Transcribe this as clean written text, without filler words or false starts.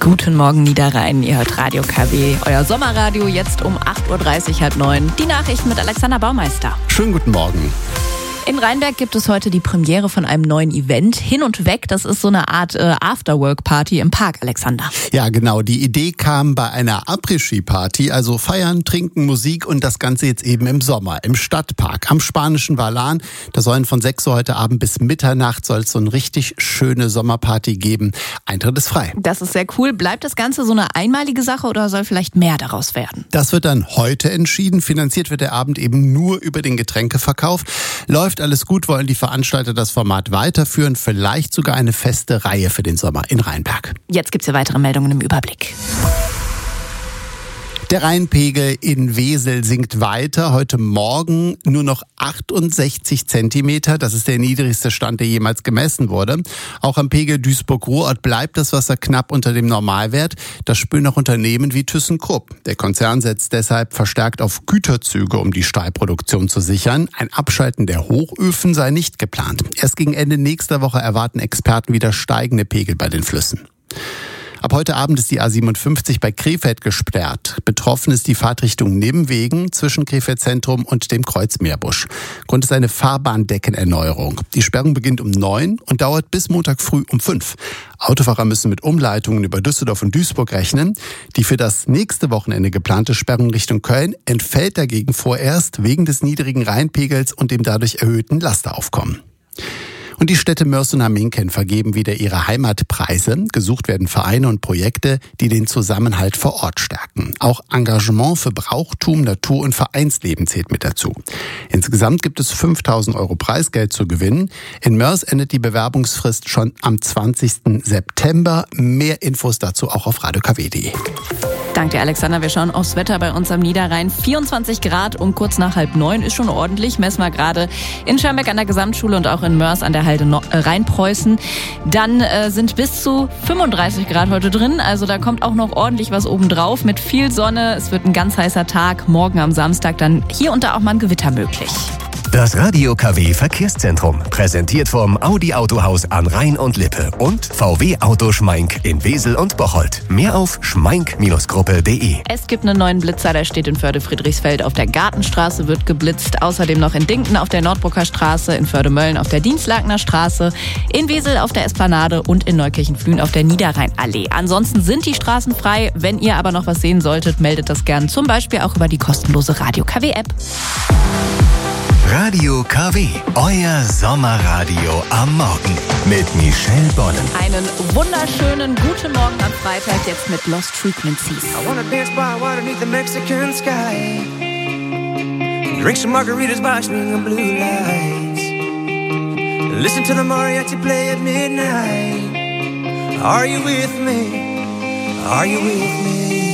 Guten Morgen Niederrhein, ihr hört Radio KW, euer Sommerradio, jetzt um 8.30 Uhr, halb 9. Die Nachrichten mit Alexander Baumeister. Schönen guten Morgen. In Rheinberg gibt es heute die Premiere von einem neuen Event. Hin und weg, das ist so eine Art Afterwork-Party im Park, Alexander. Ja, genau. Die Idee kam bei einer Après-Ski-Party, also feiern, trinken, Musik und das Ganze jetzt eben im Sommer, im Stadtpark, am Spanischen Valan. Da sollen von 6 Uhr heute Abend bis Mitternacht soll es so eine richtig schöne Sommerparty geben. Eintritt ist frei. Das ist sehr cool. Bleibt das Ganze so eine einmalige Sache oder soll vielleicht mehr daraus werden? Das wird dann heute entschieden. Finanziert wird der Abend eben nur über den Getränkeverkauf. Läuft alles gut, wollen die Veranstalter das Format weiterführen, vielleicht sogar eine feste Reihe für den Sommer in Rheinberg. Jetzt gibt's hier weitere Meldungen im Überblick. Der Rheinpegel in Wesel sinkt weiter. Heute Morgen nur noch 68 Zentimeter. Das ist der niedrigste Stand, der jemals gemessen wurde. Auch am Pegel Duisburg-Ruhrort bleibt das Wasser knapp unter dem Normalwert. Das spüren auch Unternehmen wie ThyssenKrupp. Der Konzern setzt deshalb verstärkt auf Güterzüge, um die Stahlproduktion zu sichern. Ein Abschalten der Hochöfen sei nicht geplant. Erst gegen Ende nächster Woche erwarten Experten wieder steigende Pegel bei den Flüssen. Ab heute Abend ist die A57 bei Krefeld gesperrt. Betroffen ist die Fahrtrichtung Nimwegen zwischen Krefeld Zentrum und dem Kreuz Meerbusch. Grund ist eine Fahrbahndeckenerneuerung. Die Sperrung beginnt um 9 und dauert bis Montag früh um 5. Autofahrer müssen mit Umleitungen über Düsseldorf und Duisburg rechnen. Die für das nächste Wochenende geplante Sperrung Richtung Köln entfällt dagegen vorerst wegen des niedrigen Rheinpegels und dem dadurch erhöhten Lasteraufkommen. Und die Städte Mörs und Hamminkeln vergeben wieder ihre Heimatpreise. Gesucht werden Vereine und Projekte, die den Zusammenhalt vor Ort stärken. Auch Engagement für Brauchtum, Natur und Vereinsleben zählt mit dazu. Insgesamt gibt es 5.000 € Preisgeld zu gewinnen. In Mörs endet die Bewerbungsfrist schon am 20. September. Mehr Infos dazu auch auf radiokw.de. Danke dir, Alexander. Wir schauen aufs Wetter bei uns am Niederrhein. 24 Grad um kurz nach 8:30 ist schon ordentlich. Messen wir gerade in Schermbeck an der Gesamtschule und auch in Mörs an der Halde Rheinpreußen. Dann sind bis zu 35 Grad heute drin. Also da kommt auch noch ordentlich was obendrauf mit viel Sonne. Es wird ein ganz heißer Tag. Morgen am Samstag dann hier und da auch mal ein Gewitter möglich. Das Radio KW Verkehrszentrum, präsentiert vom Audi Autohaus an Rhein und Lippe und VW Auto Schmeink in Wesel und Bocholt. Mehr auf schmeink-gruppe.de. Es gibt einen neuen Blitzer, der steht in Förde-Friedrichsfeld auf der Gartenstraße, wird geblitzt. Außerdem noch in Dinkten auf der Nordbrucker Straße, in Förde-Mölln auf der Dienstlakener Straße, in Wesel auf der Esplanade und in Neukirchen-Flühen auf der Niederrheinallee. Ansonsten sind die Straßen frei. Wenn ihr aber noch was sehen solltet, meldet das gern. Zum Beispiel auch über die kostenlose Radio KW-App. Radio KW, euer Sommerradio am Morgen mit Michelle Bonnen. Einen wunderschönen guten Morgen am Freitag, jetzt mit Lost Frequencies. I wanna dance by water beneath the Mexican sky. Drink some margaritas by swinging blue lights. Listen to the mariachi play at midnight. Are you with me? Are you with me?